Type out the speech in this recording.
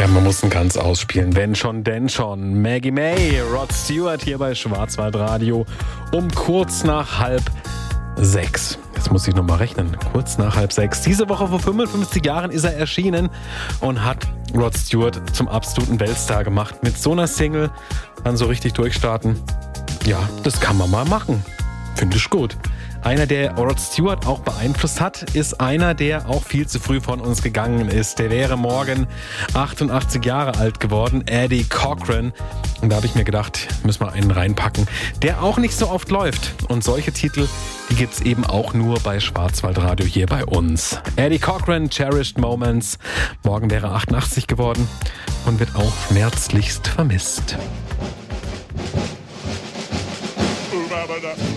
Ja, man muss ihn ganz ausspielen. Wenn schon, denn schon. Maggie May, Rod Stewart hier bei Schwarzwaldradio um kurz nach 5:30. Jetzt muss ich nochmal rechnen. Kurz nach 5:30. Diese Woche vor 55 Jahren ist er erschienen und hat Rod Stewart zum absoluten Weltstar gemacht. Mit so einer Single dann so richtig durchstarten. Ja, das kann man mal machen. Finde ich gut. Einer, der Rod Stewart auch beeinflusst hat, ist einer, der auch viel zu früh von uns gegangen ist. Der wäre morgen 88 Jahre alt geworden, Eddie Cochran. Und da habe ich mir gedacht, müssen wir einen reinpacken, der auch nicht so oft läuft. Und solche Titel, die gibt's eben auch nur bei Schwarzwaldradio hier bei uns. Eddie Cochran, Cherished Moments. Morgen wäre 88 geworden und wird auch schmerzlichst vermisst.